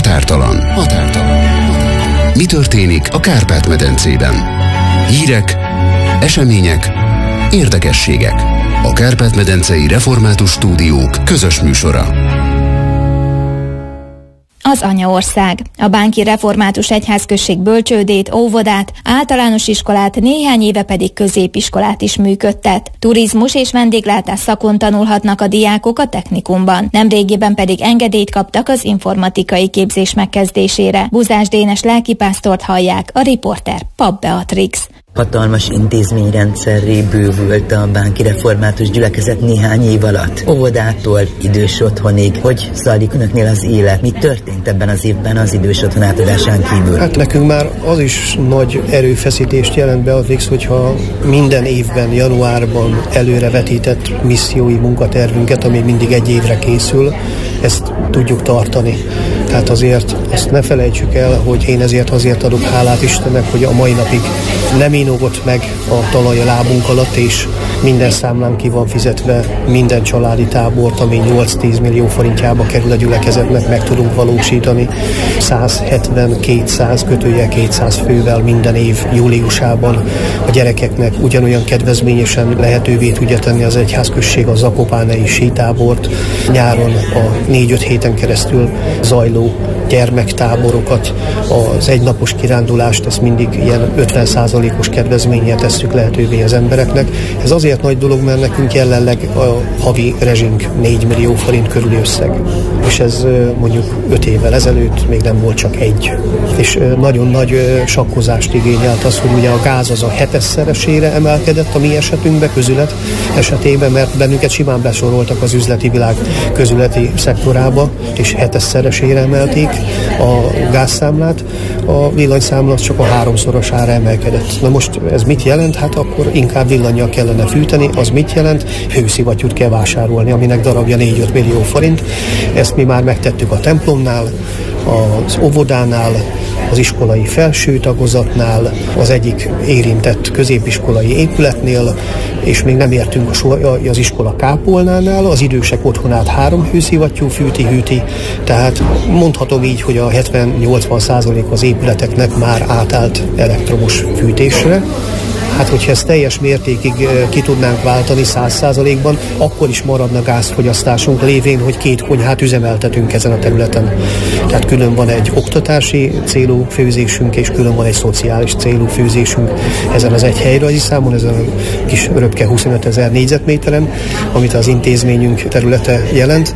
Határtalan. Mi történik a Kárpát-medencében? Hírek, események, érdekességek. A Kárpát-medencei Református Stúdiók közös műsora. Az anyaország. A Bánki Református Egyházközség bölcsődét, óvodát, általános iskolát, néhány éve pedig középiskolát is működtet. Turizmus és vendéglátás szakon tanulhatnak a diákok a technikumban. Nemrégiben pedig engedélyt kaptak az informatikai képzés megkezdésére. Buzás Dénes lelkipásztort hallják, a riporter Papp Beatrix. Hatalmas intézményrendszerré bővült a Bánki Református Gyülekezet néhány év alatt. Óvodától idős otthonig. Hogy zajlik önöknél az élet? Mi történt ebben az évben az idős otthon átadásán kívül? Hát nekünk már az is nagy erőfeszítést jelent Beatrix, hogyha minden évben, januárban előrevetített missziói munkatervünket, ami mindig egy évre készül, ezt tudjuk tartani. Tehát azért azt ne felejtsük el, hogy én azért adok hálát Istennek, hogy a mai napig nem inogott meg a talaj a lábunk alatt, és minden számlán ki van fizetve, minden családi tábort, ami 8-10 millió forintjába kerül a gyülekezetnek, meg tudunk valósítani 170-200 fővel minden év júliusában a gyerekeknek ugyanolyan kedvezményesen lehetővé tudja tenni az egyházközség a zakopánei sítábort, nyáron a 4-5 héten keresztül zajló gyermektáborokat, az egynapos kirándulást, ezt mindig ilyen 50%-os kedvezménnyel tesszük lehetővé az embereknek. Ez azért nagy dolog, mert nekünk jelenleg a havi rezsink 4 millió forint körüli összeg. És ez mondjuk 5 évvel ezelőtt még nem volt csak egy. És nagyon nagy sakkozást igényelt az, hogy ugye a gáz az a 7-szeresére emelkedett a mi esetünkben, közület esetében, mert bennünket simán besoroltak az üzleti világ közületi szektorába, és 7-szeresére emelték a gázszámlát, a villanyszámla az csak a 3-szorosára emelkedett. Na most ez mit jelent? Hát akkor inkább villannyal kellene fűteni. Az mit jelent? Hőszivattyút kell vásárolni, aminek darabja 4-5 millió forint. Ezt mi már megtettük a templomnál, az óvodánál, az iskolai felső tagozatnál, az egyik érintett középiskolai épületnél, és még nem értünk az iskola kápolnánál, az idősek otthonát 3 hőszivattyú hűti, tehát mondhatom így, hogy a 70-80% az épületeknek már átállt elektromos fűtésre. Hát, hogyha ezt teljes mértékig ki tudnánk váltani 100%-ban, akkor is maradna gázfogyasztásunk lévén, hogy 2 konyhát üzemeltetünk ezen a területen. Tehát külön van egy oktatási célú főzésünk, és külön van egy szociális célú főzésünk ezen az egy helyrajzi számon, ezen a kis röpke 25 000 négyzetméteren, amit az intézményünk területe jelent,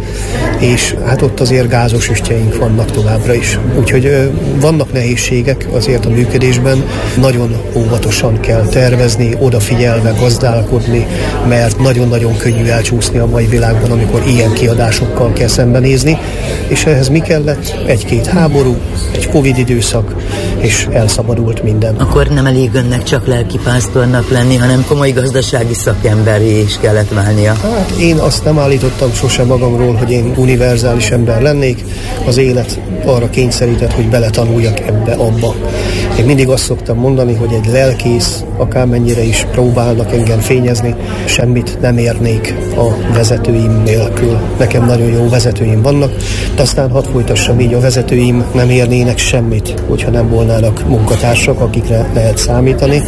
és hát ott azért gázos üstyeink vannak továbbra is. Úgyhogy vannak nehézségek azért a működésben, nagyon óvatosan kell tervezni, odafigyelve, gazdálkodni, mert nagyon-nagyon könnyű elcsúszni a mai világban, amikor ilyen kiadásokkal kell szembenézni, és ehhez mi kellett? 1-2 háború, egy Covid időszak, és elszabadult minden. Akkor nem elég önnek csak lelkipásztornak lenni, hanem komoly gazdasági szakemberré is kellett válnia. Hát én azt nem állítottam sosem magamról, hogy én univerzális ember lennék. Az élet arra kényszerített, hogy beletanuljak ebbe-abba. Én mindig azt szoktam mondani, hogy egy lelkész, akármennyire is próbálnak engem fényezni, semmit nem érnék a vezetőim nélkül. Nekem nagyon jó vezetőim vannak, de aztán hadd folytassam így, a vezetőim nem érnének semmit, hogyha nem volnának munkatársak, akikre lehet számítani,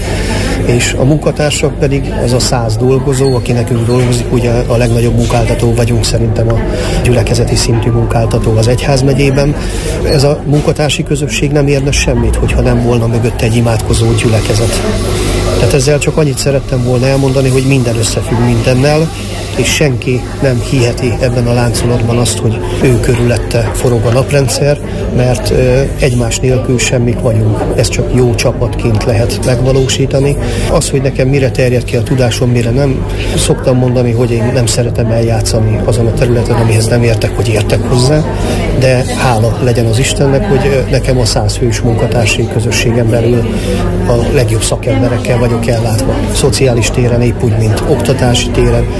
és a munkatársak pedig az a 100 dolgozó, aki nekünk dolgozik, ugye a legnagyobb munkáltató vagyunk szerintem a gyülekezeti szintű munkáltató az egyházmegyében. Ez a munkatársi közösség nem érne semmit, hogyha nem volna mögött egy imádkozó gyülekezet. Tehát ezzel csak annyit szerettem volna elmondani, hogy minden összefügg mindennel, és senki nem hiheti ebben a láncolatban azt, hogy ő körülötte forog a naprendszer, mert egymás nélkül semmik vagyunk. Ezt csak jó csapatként lehet megvalósítani. Az, hogy nekem mire terjed ki a tudásom, mire nem, szoktam mondani, hogy én nem szeretem eljátszani azon a területen, amihez nem értek, hogy értek hozzá, de hála legyen az Istennek, hogy nekem a 100 fős munkatársi közösségen belül a legjobb szakemberekkel vagyok ellátva. Szociális téren épp úgy, mint oktatási téren. Nagyon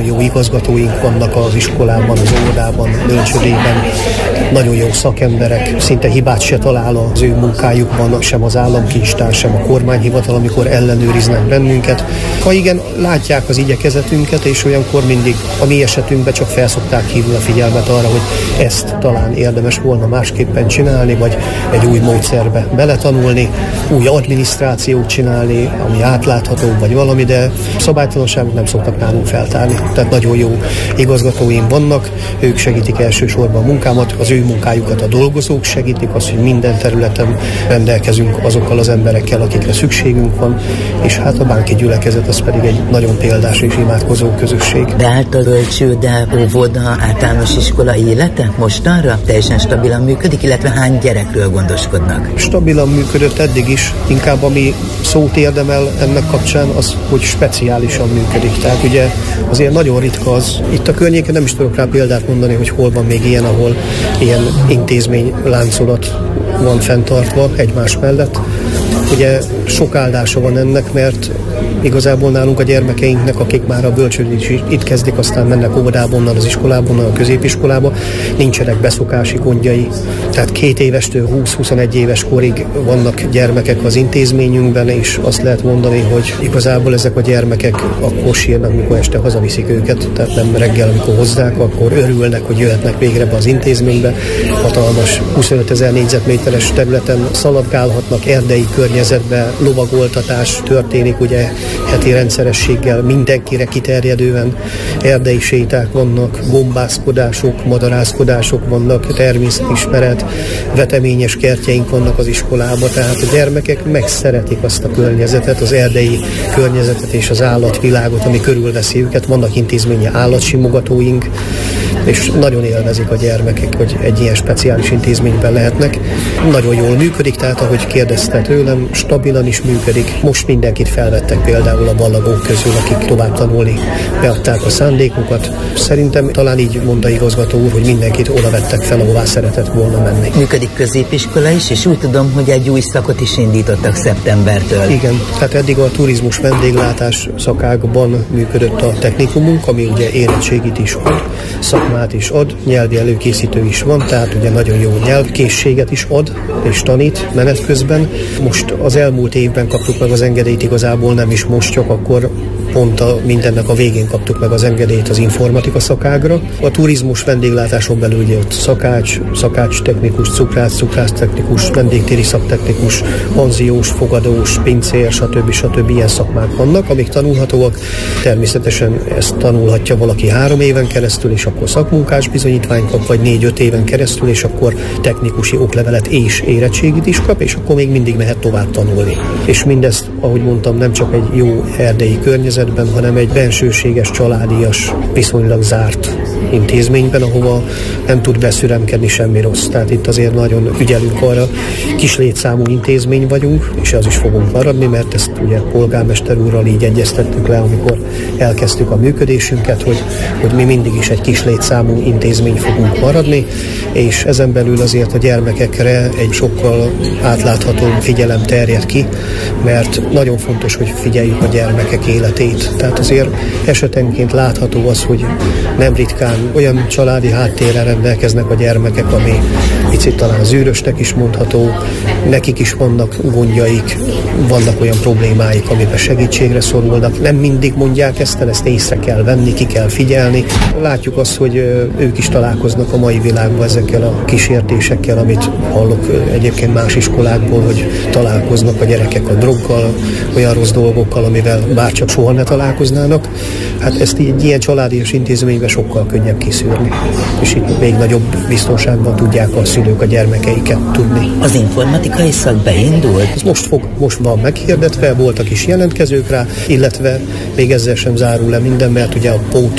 nagyon jó igazgatóink vannak az iskolában, az óvodában, bölcsődében, nagyon jó szakemberek, szinte hibát se talál az ő munkájukban, sem az államkincstár, sem a kormányhivatal, amikor ellenőriznek bennünket. Ha igen, látják az igyekezetünket, és olyankor mindig a mi esetünkben csak felszokták hívni a figyelmet arra, hogy ezt talán érdemes volna másképpen csinálni, vagy egy új módszerbe beletanulni, új adminisztrációt csinálni, ami átláthatóbb, vagy valami, de szabálytalanságot nem szoktak nálunk feltárni. Tehát nagyon jó igazgatóim vannak, ők segítik elsősorban a munkámat, az ő munkájukat a dolgozók segítik, az, hogy minden területen rendelkezünk azokkal az emberekkel, akikre szükségünk van, és hát a bánki gyülekezet az pedig egy nagyon példás és imádkozó közösség. Beállt a bölcsőde, óvoda, általános iskola élete mostanra teljesen stabilan működik, illetve hány gyerekről gondoskodnak? Stabilan működött eddig is, inkább ami szót érdemel ennek kapcsán az, hogy speciálisan működik. Tehát ugye azért nagyon ritka az. Itt a környéken nem is tudok rá példát mondani, hogy hol van még ilyen, ahol ilyen intézmény láncolat van fenntartva egymás mellett. Ugye sok áldása van ennek, mert igazából nálunk a gyermekeinknek, akik már a bölcsődét is itt kezdik, aztán mennek óvodába, onnan az iskolában, a középiskolába, nincsenek beszokási gondjai. Tehát 2 évestől 20-21 éves korig vannak gyermekek az intézményünkben, és azt lehet mondani, hogy igazából ezek a gyermekek akkor sírnak, mikor este hazaviszik őket, tehát nem reggel, amikor hozzák, akkor örülnek, hogy jöhetnek végre be az intézménybe. Hatalmas 25 000 négyzetméteres területen szaladgálhatnak, erdei környezetben, lovagoltatás történik, ugye heti rendszerességgel, mindenkire kiterjedően erdei séták vannak, gombászkodások, madarászkodások vannak, természetismeret, veteményes kertjeink vannak az iskolában, tehát a gyermekek megszeretik azt a környezetet, az erdei környezetet és az állatvilágot, ami körülveszi őket. Vannak intézményi állatsimogatóink, és nagyon élvezik a gyermekek, hogy egy ilyen speciális intézményben lehetnek. Nagyon jól működik, tehát ahogy kérdezte tőlem, stabilan is működik. Most mindenkit felvettek például a ballagók közül, akik tovább tanulni beadták a szándékukat. Szerintem talán így mondta igazgató úr, hogy mindenkit oda vettek fel, ahová szeretett volna menni. Működik középiskola is, és úgy tudom, hogy egy új szakot is indítottak szeptembertől. Igen, tehát eddig a turizmus vendéglátás szakágban működött a technikumunk, ami ugye érettségit is ad, szakmát is ad, nyelvi előkészítő is van, tehát ugye nagyon jó nyelvkészséget is ad és tanít menet közben. Most az elmúlt évben kaptuk meg az engedélyt, igazából nem is most, csak akkor pont mindennek a végén kaptuk meg az engedélyt az informatika szakágra. A turizmus vendéglátáson belül ugye ott szakács technikus, cukrász technikus, vendégtéri szaktechnikus, panziós, fogadós, pincér, stb. Ilyen szakmák vannak, amik tanulhatóak. Természetesen ezt tanulhatja valaki 3 éven keresztül, és akkor szakmunkás bizonyítványt kap, vagy 4-5 éven keresztül, és akkor technikusi oklevelet és érettségit is kap, és akkor még mindig mehet tovább tanulni. És mindezt, ahogy mondtam, nem csak egy jó erdei környezetben, hanem egy bensőséges, családias, viszonylag zárt intézményben, ahova nem tud beszüremkedni semmi rossz. Tehát itt azért nagyon ügyelünk arra, kis létszámú intézmény vagyunk, és az is fogunk maradni, mert ezt ugye polgármester úrral így egyeztettük le, amikor elkezdtük a működésünket, hogy mi mindig is egy kis létszámú intézmény fogunk maradni, és ezen belül azért a gyermekekre egy sokkal átláthatóbb figyelem terjed ki, mert nagyon fontos, hogy figyeljük a gyermekek életét. Tehát azért esetenként látható az, hogy nem ritkán olyan családi háttérrel rendelkeznek a gyermekek, ami picit talán zűrösnek is mondható, nekik is vannak gondjaik, vannak olyan problémáik, amiben segítségre szorulnak. Nem mindig mondják ezt észre kell venni, ki kell figyelni. Látjuk azt, hogy ők is találkoznak a mai világban ezekkel a kísértésekkel, amit hallok egyébként más iskolákból, hogy találkoznak a gyerekek a droggal, olyan rossz dolgokkal, amivel bárcsak soha ne találkoznának. Hát ezt így ilyen családias intézményben sokkal könnyebb kiszűrni. És itt még nagyobb biztonságban tudják a szülők a gyermekeiket tudni. Az informatikai szak beindult? Ez most van meghirdetve, voltak is jelentkezők rá, illetve még ezzel sem zárul le minden, mert ugye a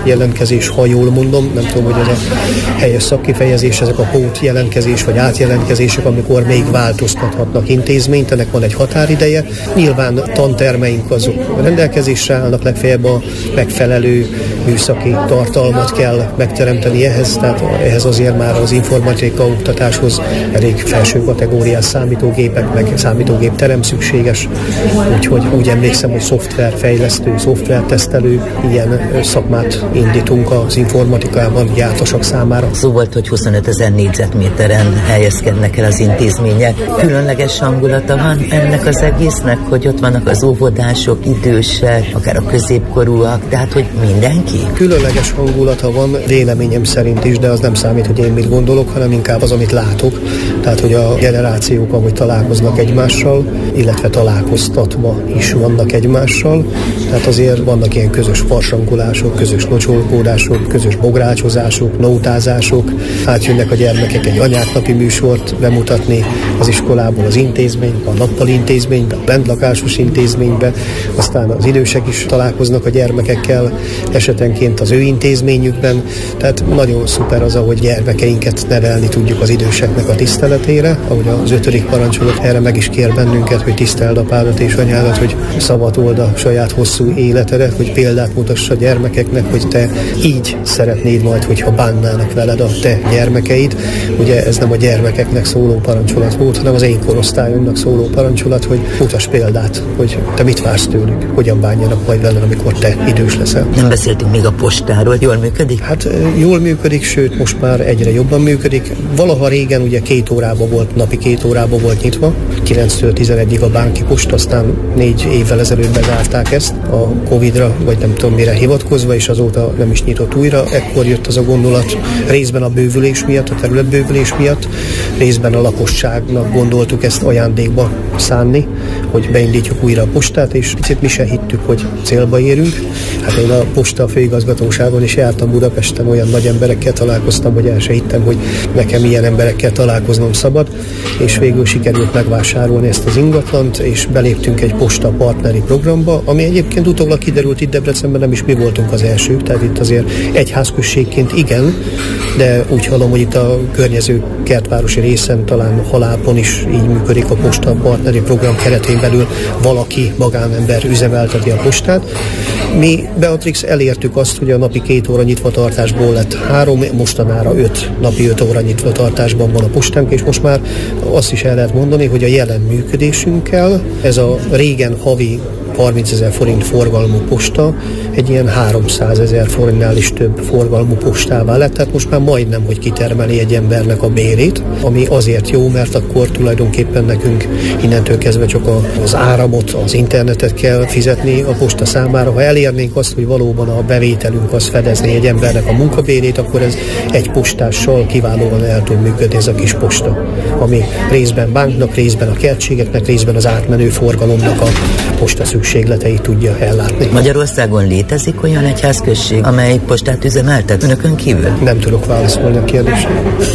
jelentkezés, ha jól mondom, nem tudom, hogy ez a helyes szakkifejezés, ezek a pót jelentkezés vagy átjelentkezések, amikor még változtathatnak intézményt, ennek van egy határideje. Nyilván tantermeink azok rendelkezésre állnak, legfeljebb a megfelelő műszaki tartalmat kell megteremteni ehhez, tehát ehhez azért már az informatika oktatáshoz elég felső kategóriás számítógépek, meg számítógépterem szükséges, úgyhogy úgy emlékszem, hogy szoftverfejlesztő, szoftvertesztelő, ilyen szakmát indítunk az informatikában jártasak számára. Szó volt, hogy 25 000 négyzetméteren helyezkednek el az intézmények. Különleges hangulata van ennek az egésznek, hogy ott vannak az óvodások, idősek, akár a középkorúak, tehát hogy mindenki? Különleges hangulata van, véleményem szerint is, de az nem számít, hogy én mit gondolok, hanem inkább az, amit látok. Tehát, hogy a generációk ahogy találkoznak egymással, illetve találkoztatva is vannak egymással. Tehát azért vannak ilyen közös farsangolások, közös locsolkódások, közös bográcsozások, nótázások. Átjönnek a gyermekek egy anyáknapi műsort bemutatni az iskolából az intézménybe, a nappali intézménybe, a bentlakásos intézménybe, aztán az idősek is találkoznak a gyermekekkel, esetenként az ő intézményükben. Tehát nagyon szuper az, ahogy gyermekeinket nevelni tudjuk az időseknek a tiszteletére, ahogy az 5. parancsolat erre meg is kér bennünket, hogy tiszteld apádat és anyádat, hogy szavatold a saját hosszú életedet, hogy példát mutass a gyermekeknek, hogy te így szeretnéd majd, hogyha bánnának veled a te gyermekeid. Ugye ez nem a gyermekeknek szóló parancsolat volt, hanem az én korosztályomnak szóló parancsolat, hogy mutass példát, hogy te mit vársz tőlük, hogyan bánjanak majd veled, amikor te idős leszel. Nem beszéltünk még a postáról, jól működik? Hát jól működik, sőt most már egyre jobban működik. Valaha régen ugye 2 órában volt, napi 2 órában volt nyitva, 9-től 11-ig a Bánki Posta, aztán 4 évvel ezelőtt bezárták ezt a Covid-ra, vagy nem tudom mire hivatkozva, és azóta nem is nyitott újra. Ekkor jött az a gondolat, részben a bővülés miatt, a területbővülés miatt, részben a lakosságnak gondoltuk ezt ajándékba szánni, hogy beindítjuk újra a postát, és picit mi se hittük, hogy célba érünk. Hát én a posta főigazgatóságon is jártam Budapesten, olyan nagy emberekkel találkoztam, hogy el se hittem, hogy nekem ilyen emberekkel találkoznom szabad, és végül sikerült megvásárolni ezt az ingatlant, és beléptünk egy posta partneri programba, ami egyébként utólag kiderült, itt Debrecenben nem is mi voltunk az elsők, tehát itt azért egyházközségként igen, de úgy hallom, hogy itt a környező kertvárosi részen, talán Halápon is így működik a posta partneri program keretén belül, valaki, magánember üzemelteti a postát. Mi, Beatrix, elértük azt, hogy a napi 2 óra nyitvatartásból lett 3, mostanára 5 napi 5 óra nyitvatartásban van a postánk, és most már azt is el lehet mondani, hogy a jelen működésünkkel ez a régen havi 30 000 forint forgalmú posta egy ilyen 300 000 forintnál is több forgalmú postává lett, tehát most már majdnem, hogy kitermeli egy embernek a bérét, ami azért jó, mert akkor tulajdonképpen nekünk innentől kezdve csak az áramot, az internetet kell fizetni a posta számára. Ha elérnénk azt, hogy valóban a bevételünk az fedezni egy embernek a munkabérét, akkor ez egy postással kiválóan el tud működni ez a kis posta, ami részben banknak, részben a kertségeknek, részben az átmenő forgalomnak a posta szükségleteit tudja ellátni. Magyarországon létezik olyan egyházközség, amely postát üzemeltet önökön kívül? Nem tudok válaszolni a kérdésre.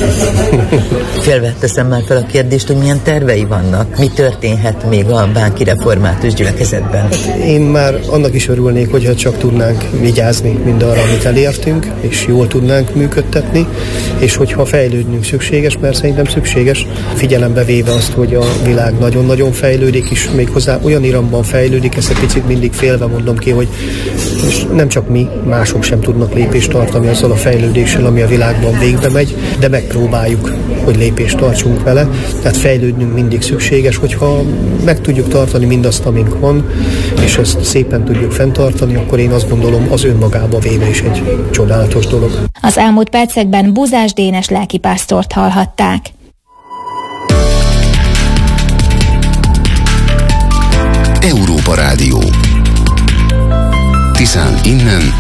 Félve teszem már fel a kérdést, hogy milyen tervei vannak. Mi történhet még a Bánki Református Gyülekezetben? Én már annak is örülnék, hogyha csak tudnánk vigyázni mindarra, amit elértünk, és jól tudnánk működtetni, és hogyha fejlődnünk szükséges, mert szerintem szükséges, figyelembe véve azt, hogy a világ nagyon-nagyon fejlődik, és méghozzá olyan iramban fejlődik, ezt egy picit mindig félve mondom ki, hogy nem csak mi, mások sem tudnak lépést tartani azzal a fejlődéssel, ami a világban végbe megy, de megpróbáljuk, hogy lépést tartsunk vele. Tehát fejlődnünk mindig szükséges, hogyha meg tudjuk tartani mindazt, amink van, és ezt szépen tudjuk fenntartani, akkor én azt gondolom, az önmagába véve is egy csodálatos dolog. Az elmúlt percekben Buzás Dénes lelkipásztort hallhatták. Európa Rádió. Tiszán innen,